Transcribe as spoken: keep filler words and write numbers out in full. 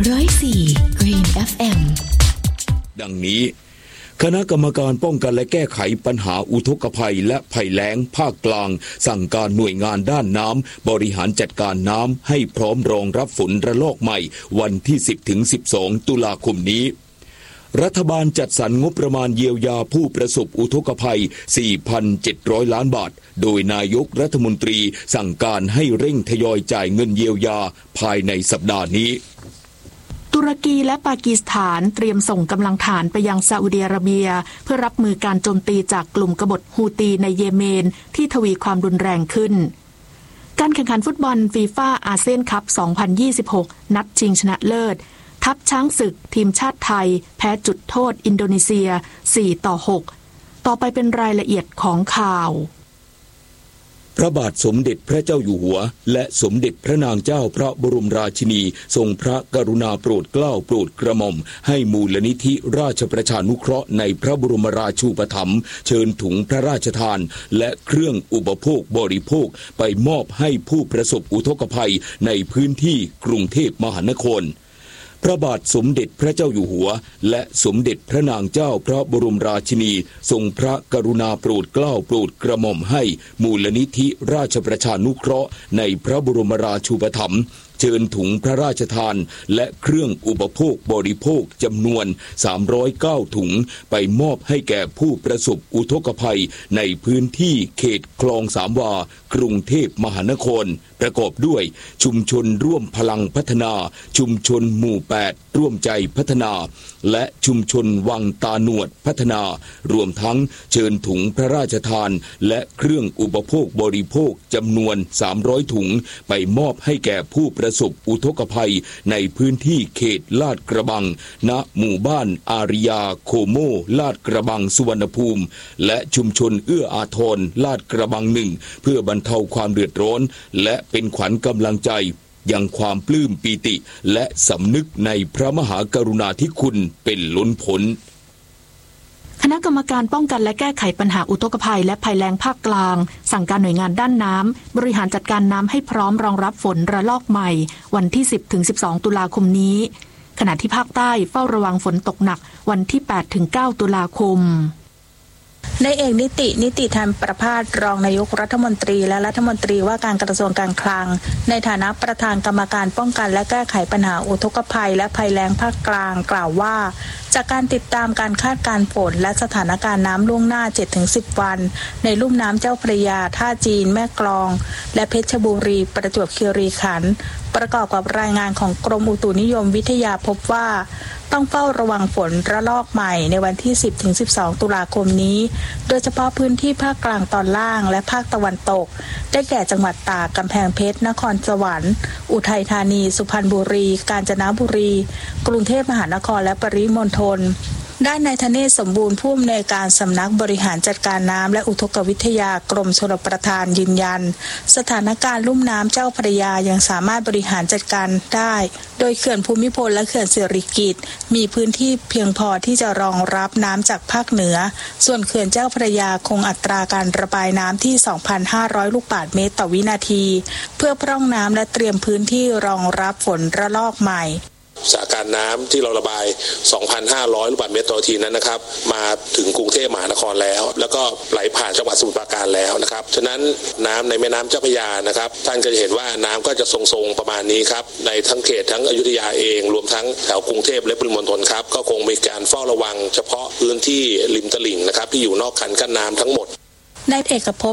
ร้อยสี่ Green เอฟ เอ็มดังนี้คณะกรรมการป้องกันและแก้ไขปัญหาอุทกภัยและภัยแล้งภาคกลางสั่งการหน่วยงานด้านน้ำบริหารจัดการน้ำให้พร้อมรองรับฝนระลอกใหม่วันที่ สิบถึงสิบสอง ตุลาคมนี้รัฐบาลจัดสรรงบประมาณเยียวยาผู้ประสบอุทกภัย สี่พันเจ็ดร้อย ล้านบาทโดยนายกรัฐมนตรีสั่งการให้เร่งทยอยจ่ายเงินเยียวยาภายในสัปดาห์นี้ตุรกีและปากีสถานเตรียมส่งกำลังฐานไปยังซาอุดิอาระเบียเพื่อรับมือการโจมตีจากกลุ่มกบฏฮูตีในเยเมนที่ทวีความรุนแรงขึ้นการแข่งขันฟุตบอลฟีฟ่าอาเซียนคัพ สองพันยี่สิบหก นัดชิงชนะเลิศทัพช้างศึกทีมชาติไทยแพ้จุดโทษอินโดนีเซีย สี่ต่อหก ต่อไปเป็นรายละเอียดของข่าวพระบาทสมเด็จพระเจ้าอยู่หัวและสมเด็จพระนางเจ้าพระบรมราชินีทรงพระกรุณาโปรดเกล้าโปรดกระหม่อมให้มูลนิธิราชประชานุเคราะห์ในพระบรมราชูปถัมภ์เชิญถุงพระราชทานและเครื่องอุปโภคบริโภคไปมอบให้ผู้ประสบอุทกภัยในพื้นที่กรุงเทพมหานครพระบาทสมเด็จพระเจ้าอยู่หัวและสมเด็จพระนางเจ้าพระบรมราชินีทรงพระกรุณาโปรดเกล้าโปรดกระหม่อมให้มูลนิธิราชประชานุเคราะห์ในพระบรมราชูปถัมภ์เชิญถุงพระราชทานและเครื่องอุปโภคบริโภคจำนวนสามร้อยเก้าถุงไปมอบให้แก่ผู้ประสบอุทกภัยในพื้นที่เขตคลองสามวากรุงเทพมหานครประกอบด้วยชุมชนร่วมพลังพัฒนาชุมชนหมู่แปดร่วมใจพัฒนาและชุมชนวังตาหนวดพัฒนารวมทั้งเชิญถุงพระราชทานและเครื่องอุปโภคบริโภคจำนวนสามร้อยถุงไปมอบให้แก่ผู้ประสบอุทกภัยในพื้นที่เขตลาดกระบังณหมู่บ้านอาริยาโคโมลาดกระบังสุวรรณภูมิและชุมชนเอื้ออาทรลาดกระบังหนึ่งเพื่อบรรเทาความเดือดร้อนและเป็นขวัญกำลังใจยังความปลื้มปีติและสำนึกในพระมหากรุณาธิคุณเป็นล้นพ้นคณะกรรมการป้องกันและแก้ไขปัญหาอุทกภัยและภัยแล้งภาคกลางสั่งการหน่วยงานด้านน้ำบริหารจัดการน้ำให้พร้อมรองรับฝนระลอกใหม่วันที่ สิบถึงสิบสอง ตุลาคมนี้ขณะที่ภาคใต้เฝ้าระวังฝนตกหนักวันที่ แปดถึงเก้า ตุลาคมนายเอกนิตินิติธรรมประภาสรองนายกรัฐมนตรีและรัฐมนตรีว่าการกระทรวงการคลังในฐานะประธานกรรมการป้องกันและแก้ไขปัญหาอุทกภัยและภัยแล้งภาคกลางกล่าวว่าจากการติดตามการคาดการณ์ฝนและสถานการณ์น้ำล่วงหน้า เจ็ดถึงสิบ วันในลุ่มน้ำเจ้าพระยาท่าจีนแม่กลองและเพชรบุรีประจวบคีรีขันธ์ประกอบกับรายงานของกรมอุตุนิยมวิทยาพบว่าต้องเฝ้าระวังฝนระลอกใหม่ในวันที่ สิบถึงสิบสอง ตุลาคมนี้โดยเฉพาะพื้นที่ภาคกลางตอนล่างและภาคตะวันตกได้แก่จังหวัดตากกำแพงเพชรนครสวรรค์อุทัยธานีสุพรรณบุรีกาญจนบุรีกรุงเทพมหานครและปริมณฑลด้านนายธเนศสมบูรณ์ผู้อำนวยการสำนักบริหารจัดการน้ำและอุทกวิทยากรมชลประทานยืนยันสถานการณ์ลุ่มน้ำเจ้าพระยายังสามารถบริหารจัดการได้โดยเขื่อนภูมิพลและเขื่อนสิริกิติ์มีพื้นที่เพียงพอที่จะรองรับน้ำจากภาคเหนือส่วนเขื่อนเจ้าพระยาคงอัตราการระบายน้ำที่ สองพันห้าร้อย ลูกบาศก์เมตรต่อวินาทีเพื่อพร่องน้ำและเตรียมพื้นที่รองรับฝนระลอกใหม่สถานการณ์น้ำที่เราระบาย สองพันห้าร้อย ลูกบาศก์เมตรต่อนาทีนั้นนะครับมาถึงกรุงเทพมหานครแล้วแล้วก็ไหลผ่านจังหวัดสมุทรปราการแล้วนะครับฉะนั้นน้ำในแม่น้ำเจ้าพระยานะครับท่านก็จะเห็นว่าน้ำก็จะทรงๆประมาณนี้ครับในทั้งเขตทั้งอยุธยาเองรวมทั้งแถวกรุงเทพและปริมณฑลครับก็คงมีการเฝ้าระวังเฉพาะพื้นที่ริมตลิ่งนะครับที่อยู่นอกคันกั้นน้ำทั้งหมดนายเอกภพ